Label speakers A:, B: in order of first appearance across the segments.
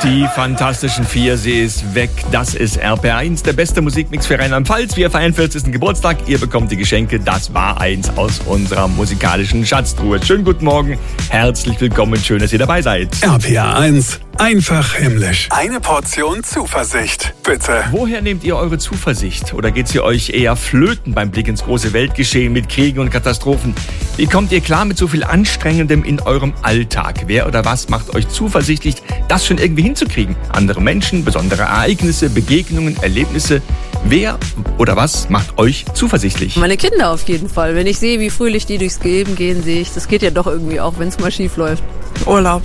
A: Die Fantastischen Vier, sie ist weg. Das ist RPR1, der beste Musikmix für Rheinland-Pfalz. Wir feiern 40. Geburtstag. Ihr bekommt die Geschenke. Das war eins aus unserer musikalischen Schatztruhe. Schönen guten Morgen. Herzlich willkommen. Schön, dass ihr dabei seid.
B: RPR1, einfach himmlisch. Eine Portion Zuversicht, bitte.
A: Woher nehmt ihr eure Zuversicht? Oder geht sie euch eher flöten beim Blick ins große Weltgeschehen mit Kriegen und Katastrophen? Wie kommt ihr klar mit so viel Anstrengendem in eurem Alltag? Wer oder was macht euch zuversichtlich, das schon irgendwie hinzukriegen? Andere Menschen, besondere Ereignisse, Begegnungen, Erlebnisse. Wer oder was macht euch zuversichtlich?
C: Meine Kinder auf jeden Fall. Wenn ich sehe, wie fröhlich die durchs Leben gehen, sehe ich, das geht ja doch irgendwie auch, wenn es mal schief läuft.
D: Urlaub.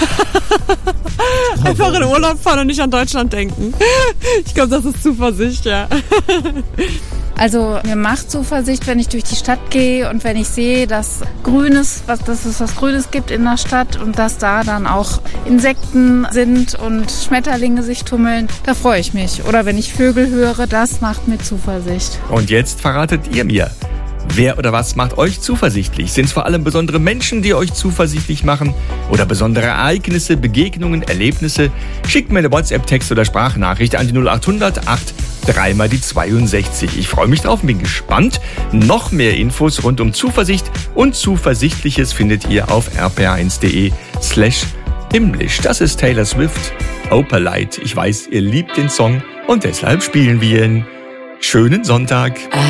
D: Einfach in Urlaub fahren und nicht an Deutschland denken. Ich glaube, das ist Zuversicht, ja.
E: Also mir macht Zuversicht, wenn ich durch die Stadt gehe und wenn ich sehe, dass es was Grünes gibt in der Stadt und dass da dann auch Insekten sind und Schmetterlinge sich tummeln, da freue ich mich. Oder wenn ich Vögel höre, das macht mir Zuversicht.
A: Und jetzt verratet ihr mir. Wer oder was macht euch zuversichtlich? Sind es vor allem besondere Menschen, die euch zuversichtlich machen? Oder besondere Ereignisse, Begegnungen, Erlebnisse? Schickt mir eine WhatsApp-Text oder Sprachnachricht an die 0800 83 mal die 62. Ich freue mich drauf und bin gespannt. Noch mehr Infos rund um Zuversicht und Zuversichtliches findet ihr auf rpr1.de/himmlisch. Das ist Taylor Swift, Opalite. Ich weiß, ihr liebt den Song und deshalb spielen wir ihn. Schönen Sonntag.